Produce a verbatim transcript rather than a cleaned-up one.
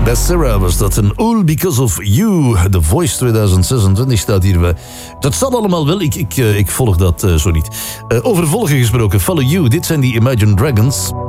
Best Sarah was dat. Een All Because of You. The Voice tweeduizend zesentwintig staat hier bij. Dat staat allemaal wel. Ik, ik, ik volg dat uh, zo niet. Uh, over volgen gesproken. Follow You. Dit zijn die Imagine Dragons.